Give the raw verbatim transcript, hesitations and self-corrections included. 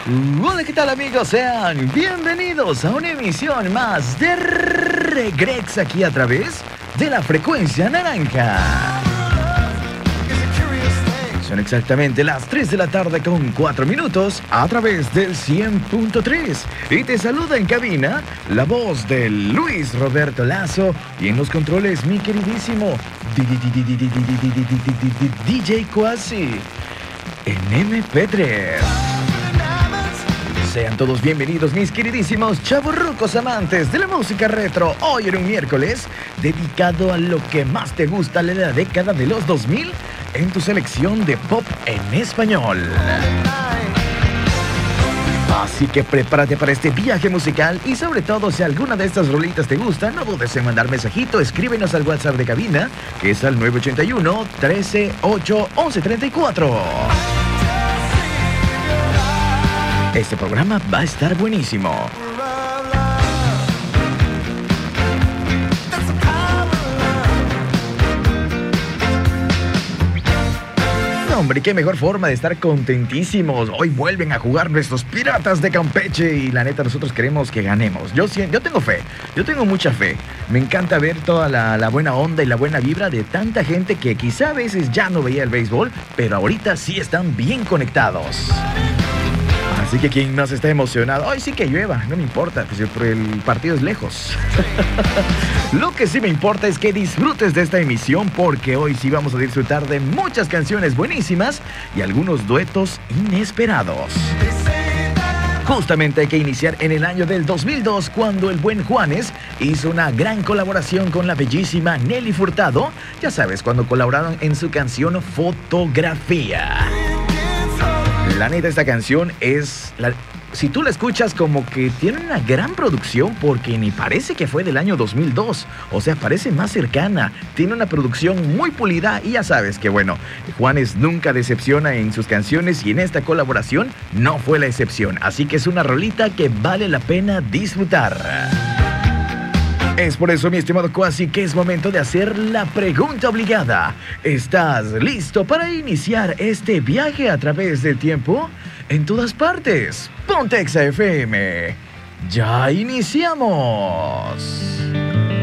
Hola, ¿qué tal, amigos? Sean bienvenidos a una emisión más de Regrex aquí a través de la frecuencia naranja. Son exactamente las tres de la tarde con cuatro minutos a través del cien punto tres. Y te saluda en cabina la voz de Luis Roberto Lazo y en los controles mi queridísimo D J Quasi en M P tres. Sean todos bienvenidos, mis queridísimos chavorrucos amantes de la música retro. Hoy en un miércoles dedicado a lo que más te gusta de la década de los dos mil en tu selección de pop en español. Así que prepárate para este viaje musical y sobre todo si alguna de estas rolitas te gusta, no dudes en mandar mensajito, escríbenos al WhatsApp de cabina, que es al nueve ocho uno, trece, ocho, once, treinta y cuatro. Este programa va a estar buenísimo. No, hombre, qué mejor forma de estar contentísimos. Hoy vuelven a jugar nuestros Piratas de Campeche y la neta nosotros queremos que ganemos. Yo, yo tengo fe, yo tengo mucha fe. Me encanta ver toda la, la buena onda y la buena vibra de tanta gente que quizá a veces ya no veía el béisbol, pero ahorita sí están bien conectados. Así que quien más está emocionado, hoy sí que llueva, no me importa, pues el partido es lejos. Lo que sí me importa es que disfrutes de esta emisión porque hoy sí vamos a disfrutar de muchas canciones buenísimas y algunos duetos inesperados. Justamente hay que iniciar en el año del dos mil dos cuando el buen Juanes hizo una gran colaboración con la bellísima Nelly Furtado. Ya sabes, cuando colaboraron en su canción Fotografía. La neta, esta canción es... La, si tú la escuchas como que tiene una gran producción porque ni parece que fue del año dos mil dos. O sea, parece más cercana. Tiene una producción muy pulida y ya sabes que, bueno, Juanes nunca decepciona en sus canciones y en esta colaboración no fue la excepción. Así que es una rolita que vale la pena disfrutar. Es por eso, mi estimado Quasi, que es momento de hacer la pregunta obligada. ¿Estás listo para iniciar este viaje a través del tiempo? En todas partes. Ponte Exa F M. ¡Ya iniciamos!